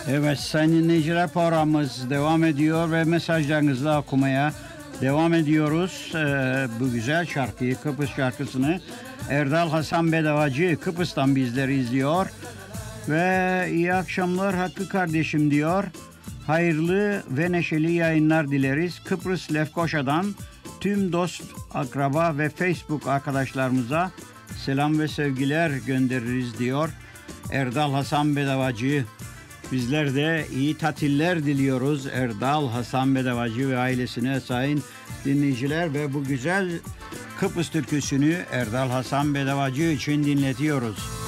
Evet sayın dinleyiciler, programımız devam ediyor ve mesajlarınızı okumaya devam ediyoruz. Bu güzel şarkıyı, Kıbrıs şarkısını Erdal Hasan Bedavacı Kıbrıs'tan bizleri izliyor. Ve iyi akşamlar Hakkı kardeşim diyor. Hayırlı ve neşeli yayınlar dileriz. Kıbrıs Lefkoşa'dan tüm dost, akraba ve Facebook arkadaşlarımıza selam ve sevgiler göndeririz diyor Erdal Hasan Bedavacı. Bizler de iyi tatiller diliyoruz Erdal Hasan Bedavacı ve ailesine sayın dinleyiciler ve bu güzel Kıbrıs türküsünü Erdal Hasan Bedavacı için dinletiyoruz.